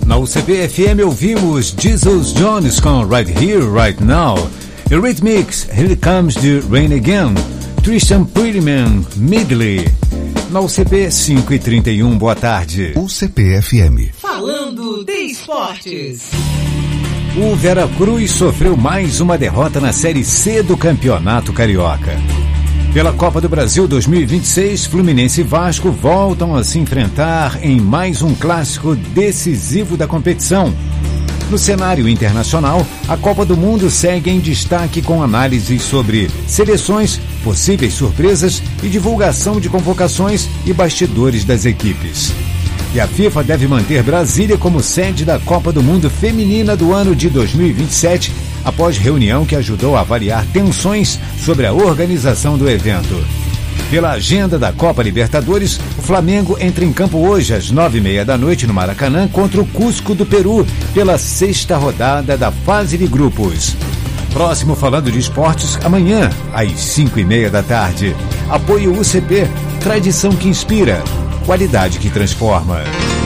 Na UCP FM ouvimos Jesus Jones com Right Here, Right Now. Eurythmics, Here Comes the Rain Again. Tristan Prettyman, Medley. Na UCP 5h31, boa tarde. UCP FM. Falando de esportes. O Veracruz sofreu mais uma derrota na Série C do Campeonato Carioca. Pela Copa do Brasil 2026, Fluminense e Vasco voltam a se enfrentar em mais um clássico decisivo da competição. No cenário internacional, a Copa do Mundo segue em destaque com análises sobre seleções, possíveis surpresas e divulgação de convocações e bastidores das equipes. E a FIFA deve manter Brasília como sede da Copa do Mundo Feminina do ano de 2027, após reunião que ajudou a avaliar tensões sobre a organização do evento. Pela agenda da Copa Libertadores, o Flamengo entra em campo hoje às 9h30 no Maracanã contra o Cusco do Peru, pela 6ª rodada da fase de grupos. Próximo Falando de Esportes, amanhã, às 5h30. Apoio UCP, tradição que inspira, qualidade que transforma.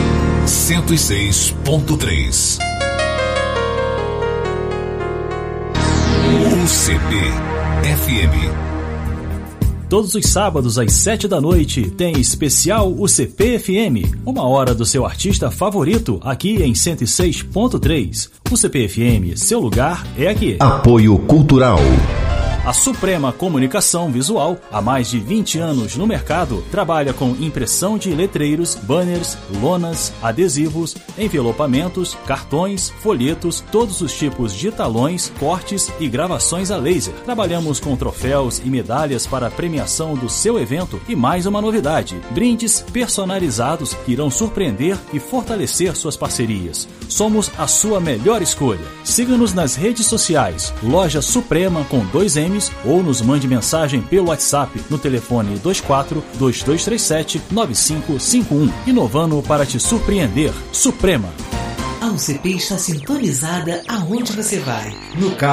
106.3 UCP FM. Todos os sábados às 7h tem especial UCP FM, 1 hora do seu artista favorito, aqui em 106.3. UCP FM, seu lugar é aqui. Apoio Cultural. A Suprema Comunicação Visual, há mais de 20 anos no mercado, trabalha com impressão de letreiros, banners, lonas, adesivos, envelopamentos, cartões, folhetos, todos os tipos de talões, cortes e gravações a laser. Trabalhamos com troféus e medalhas para a premiação do seu evento e mais uma novidade, brindes personalizados que irão surpreender e fortalecer suas parcerias. Somos a sua melhor escolha. Siga-nos nas redes sociais, Loja Suprema com 2 M's, ou nos mande mensagem pelo WhatsApp no telefone 24-2237-9551. Inovando para te surpreender. Suprema. A UCP está sintonizada aonde você vai. No carro.